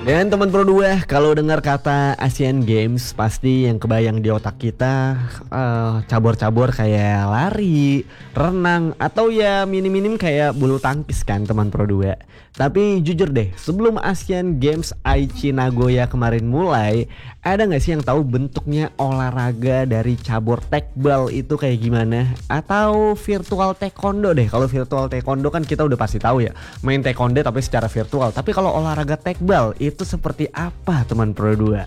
Dan teman Pro 2, kalau dengar kata Asian Games pasti yang kebayang di otak kita cabur-cabur kayak lari, renang, atau ya minim-minim kayak bulu tangkis kan teman Pro 2. Tapi jujur deh, sebelum Asian Games Aichi Nagoya kemarin mulai, ada gak sih yang tahu bentuknya olahraga dari cabur tekbal itu kayak gimana? Atau virtual taekwondo deh. Kalau virtual taekwondo kan kita udah pasti tahu ya, main taekwondo tapi secara virtual. Tapi kalau olahraga tekbal itu seperti apa teman Pro 2?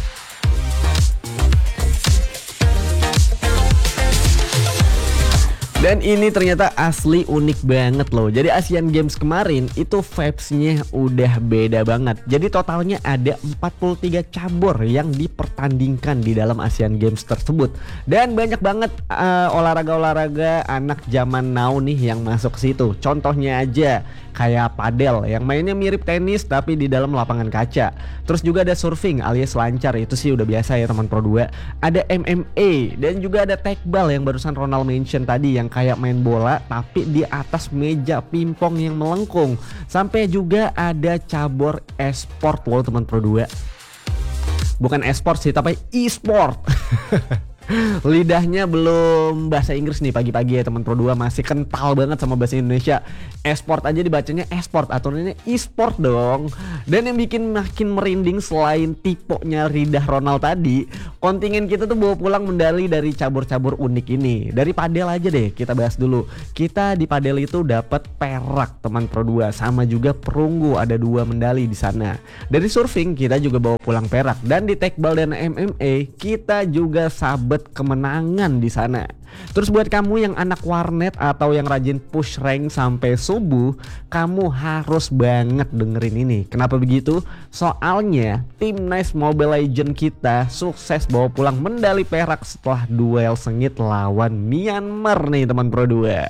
Dan ini ternyata asli unik banget loh. Jadi Asian Games kemarin itu vibes-nya udah beda banget. Jadi totalnya ada 43 cabur yang dipertandingkan di dalam Asian Games tersebut. Dan banyak banget olahraga-olahraga anak zaman now nih yang masuk ke situ. Contohnya aja kayak padel yang mainnya mirip tenis tapi di dalam lapangan kaca. Terus juga ada surfing alias lancar, itu sih udah biasa ya teman Pro 2. Ada MMA dan juga ada tekbal yang barusan Ronald mention tadi yang kayak main bola tapi di atas meja pingpong yang melengkung. Sampai juga ada cabur e-sport loh teman Pro 2. Bukan e-sport sih tapi e-sport. Lidahnya belum bahasa Inggris nih pagi-pagi ya teman Pro 2, masih kental banget sama bahasa Indonesia. E-sport aja dibacanya e-sport, aturannya e-sport dong. Dan yang bikin makin merinding selain tipenya lidah Ronald tadi, kontingen kita tuh bawa pulang medali dari cabur-cabur unik ini. Dari padel aja deh kita bahas dulu. Kita di padel itu dapat perak teman Pro 2, sama juga perunggu, ada 2 medali di sana. Dari surfing kita juga bawa pulang perak, dan di tekbal dan MMA kita juga sabet kemenangan di sana. Terus buat kamu yang anak warnet atau yang rajin push rank sampai subuh, kamu harus banget dengerin ini. Kenapa begitu? Soalnya timnas Mobile Legends kita sukses bawa pulang medali perak setelah duel sengit lawan Myanmar nih teman Pro 2.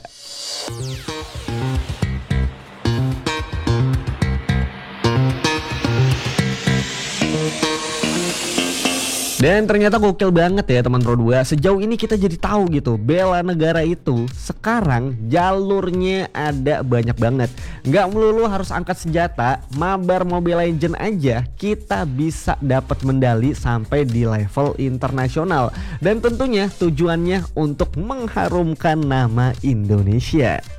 Dan ternyata gokil banget ya teman Pro 2. Sejauh ini kita jadi tahu gitu, bela negara itu sekarang jalurnya ada banyak banget. Nggak melulu harus angkat senjata, mabar Mobile Legends aja kita bisa dapat medali sampai di level internasional. Dan tentunya tujuannya untuk mengharumkan nama Indonesia.